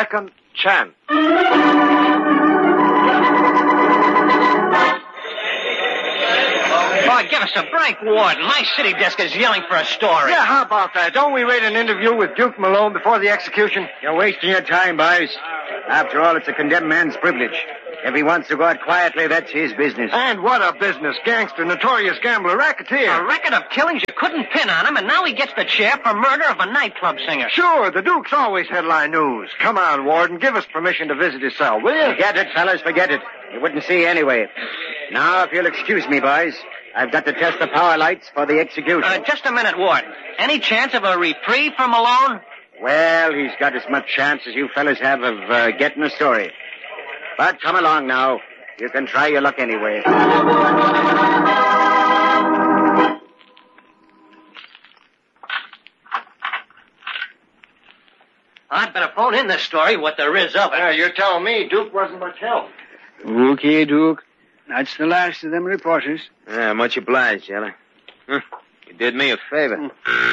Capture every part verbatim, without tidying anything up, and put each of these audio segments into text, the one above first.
second chance. Oh, give us a break, Warden. My city desk is yelling for a story. Yeah, how about that? Don't we read an interview with Duke Malone before the execution? You're wasting your time, boys. After all, it's a condemned man's privilege. If he wants to go out quietly, that's his business. And what a business. Gangster, notorious gambler, racketeer. A record of killings you couldn't pin on him, and now he gets the chair for murder of a nightclub singer. Sure, the Duke's always headline news. Come on, Warden, give us permission to visit his cell, will you? Forget it, fellas, forget it. You wouldn't see anyway. Now, if you'll excuse me, boys, I've got to test the power lights for the execution. Uh, just a minute, Warden. Any chance of a reprieve for Malone? Well, he's got as much chance as you fellas have of uh, getting a story. But come along now. You can try your luck anyway. I'd better phone in this story, what there is of it. Uh, you're telling me Duke wasn't much help. Okay, Duke. That's the last of them reporters. Yeah, much obliged, Yella. Huh. You did me a favor.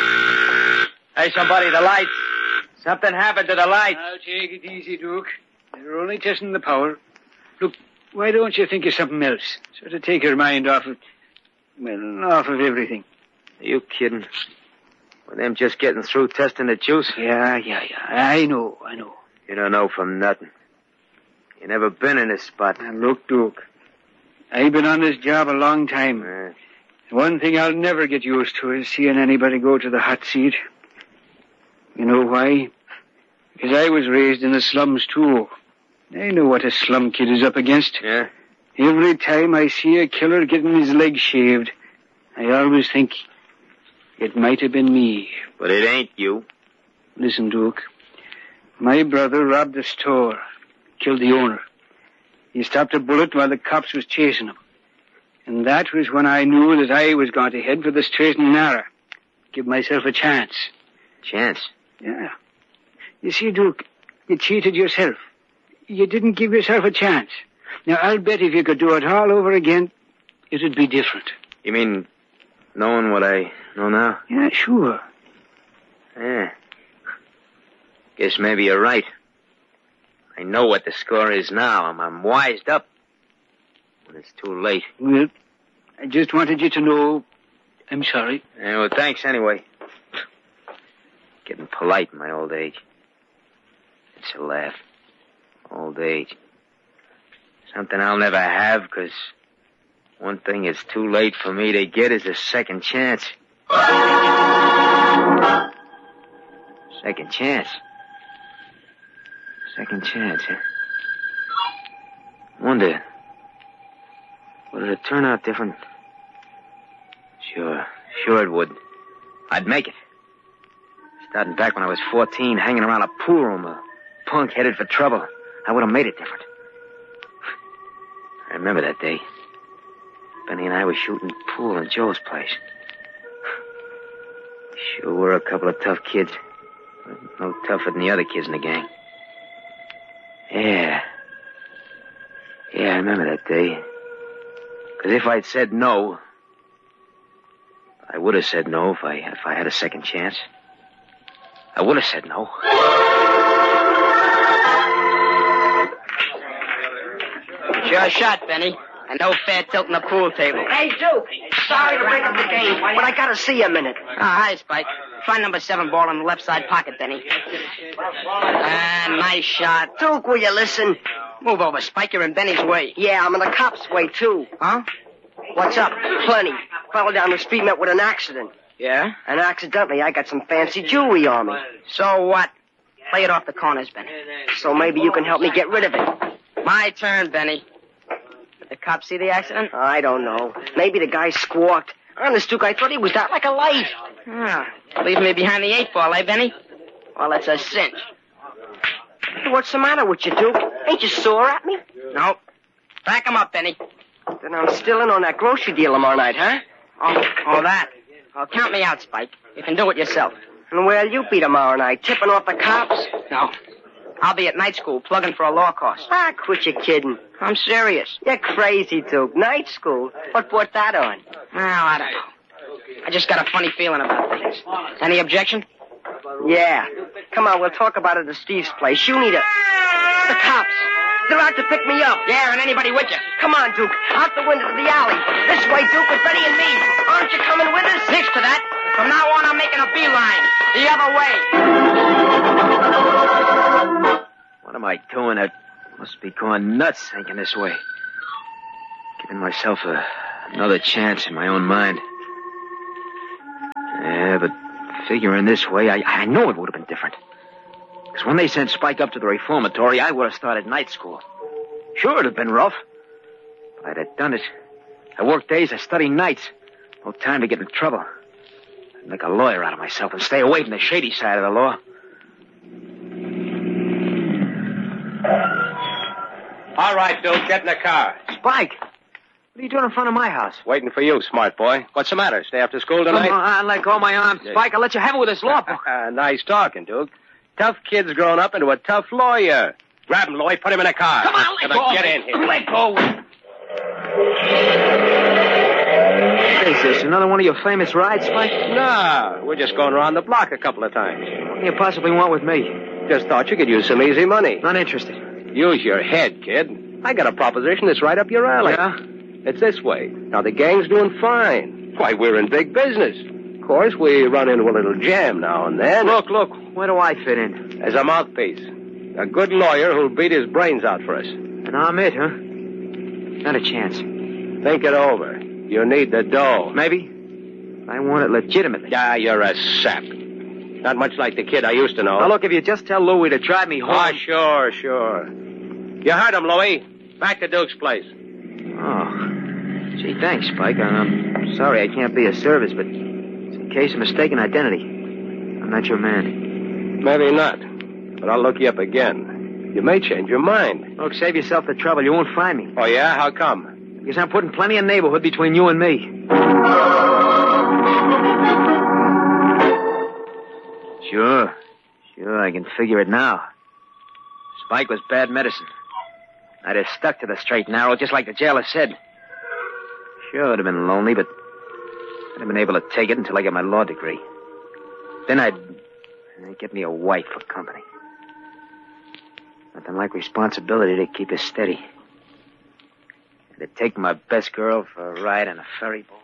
Hey, somebody, the lights. Something happened to the lights. Now, take it easy, Duke. They're only testing the power. Look, why don't you think of something else? So to take your mind off of, well, off of everything. Are you kidding? Were them just getting through testing the juice? Yeah, yeah, yeah. I know, I know. You don't know from nothing. You never been in this spot. Now, look, Duke. I've been on this job a long time. Uh, One thing I'll never get used to is seeing anybody go to the hot seat. You know why? Because I was raised in the slums, too. I know what a slum kid is up against. yeah? Every time I see a killer getting his legs shaved, I always think it might have been me. But it ain't you. Listen, Duke. My brother robbed a store, killed the owner. He stopped a bullet while the cops was chasing him. And that was when I knew that I was going to head for the straight and narrow. Give myself a chance. Chance? Yeah. You see, Duke, you cheated yourself. You didn't give yourself a chance. Now, I'll bet if you could do it all over again, it'd be different. You mean knowing what I know now? Yeah, sure. Yeah. Guess maybe you're right. I know what the score is now. I'm, I'm wised up. When it's too late. Well, I just wanted you to know I'm sorry. Yeah, well, thanks anyway. Getting polite in my old age. It's a laugh. Old age. Something I'll never have, because one thing it's too late for me to get is a second chance. Second chance? Second chance, huh? Wonder, would it turn out different? Sure, sure it would. I'd make it. Starting back when I was fourteen, hanging around a pool room, a punk headed for trouble. I would have made it different. I remember that day. Benny and I were shooting pool in Joe's place. Sure were a couple of tough kids. No tougher than the other kids in the gang. Yeah. Yeah, I remember that day. Because if I'd said no, I would have said no if I if I had a second chance. I would have said no. Sure shot, Benny. And no fair tilt in the pool table. Hey, Duke. Sorry to break up the game, but I gotta see you a minute. Oh, hi, Spike. Find number seven ball in the left side pocket, Benny. Ah, nice shot. Duke, will you listen? Move over, Spike. You're in Benny's way. Yeah, I'm in the cops' way, too. Huh? What's up? Plenty. Fell down the street, met with an accident. Yeah? And accidentally, I got some fancy jewelry on me. So what? Play it off the corners, Benny. So maybe you can help me get rid of it. My turn, Benny. Did the cops see the accident? I don't know. Maybe the guy squawked. Honest, Duke, I thought he was out like a light. Ah, leave me behind the eight ball, eh, Benny? Well, it's a cinch. Hey, what's the matter with you, Duke? Ain't you sore at me? Nope. Back him up, Benny. Then I'm still in on that grocery deal tomorrow night, huh? Oh, oh, that. Well, count me out, Spike. You can do it yourself. And where'll you be tomorrow night? Tipping off the cops? No. I'll be at night school, plugging for a law course. Ah, quit your kidding. I'm serious. You're crazy, Duke. Night school? What brought that on? Well, I don't know. I just got a funny feeling about things. Any objection? Yeah. Come on, we'll talk about it at Steve's place. You need a... The cops. They're out to pick me up. Yeah, and anybody with you. Come on, Duke. Out the window to the alley. This way, Duke, with Benny and me. Aren't you coming with us? Next to that, from now on, I'm making a beeline. The other way. What am I doing? I must be going nuts thinking this way. Giving myself a, another chance in my own mind. Yeah, but figuring this way, I, I know it would have been different. Because when they sent Spike up to the reformatory, I would have started night school. Sure, it'd have been rough. But I'd have done it. I worked days, I studied nights. No time to get in trouble. I'd make a lawyer out of myself and stay away from the shady side of the law. All right, Duke, get in the car. Spike! What are you doing in front of my house? Waiting for you, smart boy. What's the matter? Stay after school tonight? Come on, let go of my arm. Spike, I'll let you have it with this law book. Nice talking, Duke. Tough kid's grown up into a tough lawyer. Grab him, Lloyd. Put him in a car. Come on, let Now, go. Get in here. Let go. What is this, another one of your famous rides, Spike? No, we're just going around the block a couple of times. What do you possibly want with me? Just thought you could use some easy money. Not interested. Use your head, kid. I got a proposition that's right up your alley. Yeah? It's this way. Now, the gang's doing fine. Why, we're in big business. Of course, we run into a little jam now and then. Look, look, where do I fit in? As a mouthpiece. A good lawyer who'll beat his brains out for us. And I'm it, huh? Not a chance. Think it over. You need the dough. Maybe. I want it legitimately. Ah, you're a sap. Not much like the kid I used to know. Now, look, if you just tell Louie to drive me home... Oh, sure, sure. You heard him, Louie. Back to Duke's place. Oh. Gee, thanks, Spike. I'm sorry I can't be of service, but it's a case of mistaken identity. I'm not your man. Maybe not. But I'll look you up again. You may change your mind. Look, save yourself the trouble. You won't find me. Oh, yeah? How come? Because I'm putting plenty of neighborhood between you and me. Sure. Sure, I can figure it now. Spike was bad medicine. I'd have stuck to the straight and narrow, just like the jailer said. Sure, it'd have been lonely, but I'd have been able to take it until I got my law degree. Then I'd, I'd get me a wife for company. Nothing like responsibility to keep us steady. And to take my best girl for a ride on a ferry boat.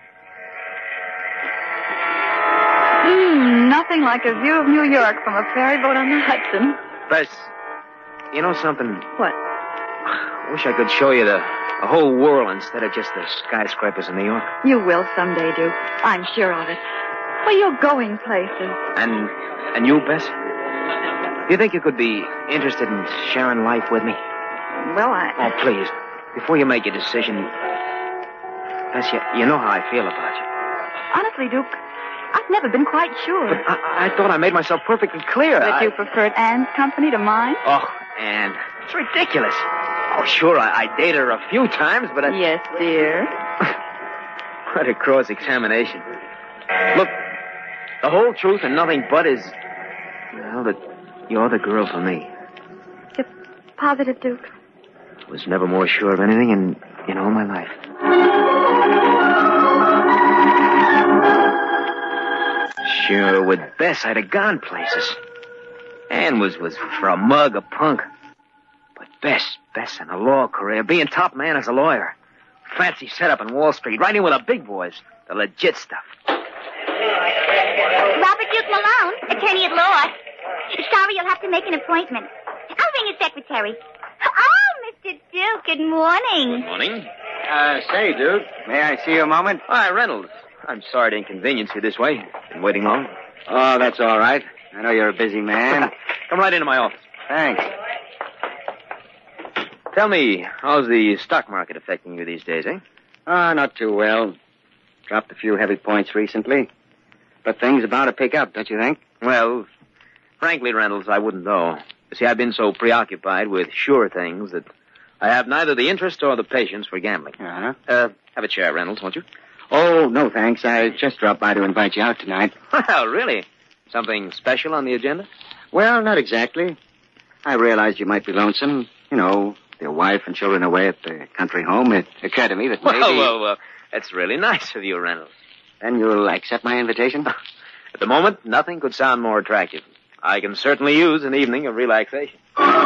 Hmm, nothing like a view of New York from a ferry boat on the Hudson. Bess, you know something? What? I wish I could show you the, the whole world instead of just the skyscrapers in New York. You will someday, Duke. I'm sure of it. Well, you're going places. And and you, Bess? Do you think you could be interested in sharing life with me? Well, I... Oh, please, before you make your decision, Bess, you, you know how I feel about you. Honestly, Duke, I've never been quite sure. But I, I thought I made myself perfectly clear. That I... you preferred Anne's company to mine? Oh, Anne, it's ridiculous. Oh, sure, I, I dated her a few times, but I... Yes, dear. What a cross-examination. Look, the whole truth and nothing but is... Well, that you're the girl for me. You're positive, Duke? I was never more sure of anything in, in all my life. Sure, with Bess, I'd have gone places. Anne was, was for a mug of punk. But Bess, Bess in a law career, being top man as a lawyer. Fancy setup in Wall Street, right in with the big boys. The legit stuff. Robert Duke Malone, attorney at law. Sorry, you'll have to make an appointment. I'll ring your secretary. Oh, Mister Duke, good morning. Good morning. Uh, say, Duke, may I see you a moment? Hi, Reynolds. I'm sorry to inconvenience you this way. Been waiting long? Oh, that's all right. I know you're a busy man. Come right into my office. Thanks. Tell me, how's the stock market affecting you these days, eh? Ah, not too well. Dropped a few heavy points recently. But things about to pick up, don't you think? Well, frankly, Reynolds, I wouldn't know. You see, I've been so preoccupied with sure things that I have neither the interest or the patience for gambling. Uh-huh. Uh, have a chair, Reynolds, won't you? Oh, no, thanks. I just dropped by to invite you out tonight. Well, really? Something special on the agenda? Well, not exactly. I realized you might be lonesome. You know, your wife and children away at the country home. It occurred to me that maybe... Well, well, well, that's really nice of you, Reynolds. Then you'll accept my invitation? At the moment, nothing could sound more attractive. I can certainly use an evening of relaxation.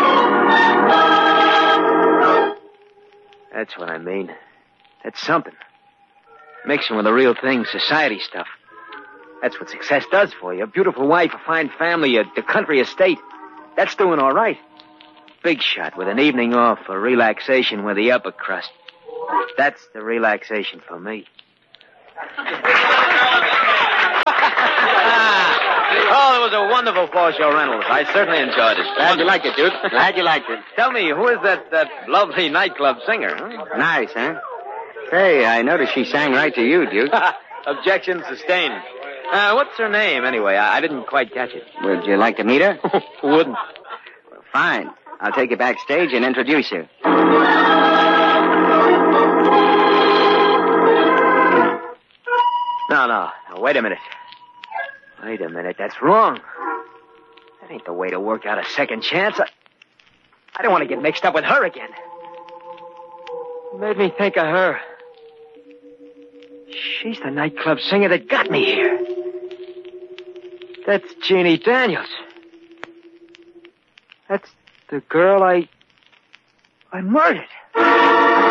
That's what I mean. That's something. Mixing with the real thing, society stuff. That's what success does for you. A beautiful wife, a fine family, a, a country estate. That's doing all right. Big shot with an evening off for relaxation with the upper crust. That's the relaxation for me. Oh, it was a wonderful four-show Reynolds. I certainly enjoyed it. Glad you liked it, Duke. Glad you liked it. Tell me, who is that, that lovely nightclub singer? Huh? Nice, huh? Say, I noticed she sang right to you, Duke. Objection sustained. Uh, what's her name, anyway? I, I didn't quite catch it. Would you like to meet her? Wouldn't. Well, fine. I'll take you backstage and introduce you. No, no. Now, wait a minute. Wait a minute. That's wrong. That ain't the way to work out a second chance. I, I don't want to get mixed up with her again. Made me think of her. She's the nightclub singer that got me here. That's Jeannie Daniels. That's the girl I... I murdered.